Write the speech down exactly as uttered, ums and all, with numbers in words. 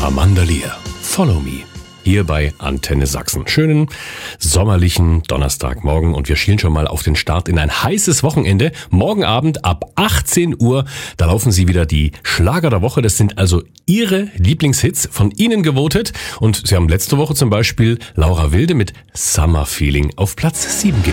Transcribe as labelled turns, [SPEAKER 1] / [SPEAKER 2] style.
[SPEAKER 1] Amanda Lear, Follow Me. Hier bei Antenne Sachsen. Schönen sommerlichen Donnerstagmorgen und wir schielen schon mal auf den Start in ein heißes Wochenende. Morgen Abend ab achtzehn Uhr, da laufen Sie wieder die Schlager der Woche. Das sind also Ihre Lieblingshits, von Ihnen gewotet. Und Sie haben letzte Woche zum Beispiel Laura Wilde mit Summer Feeling auf Platz sieben gelegt.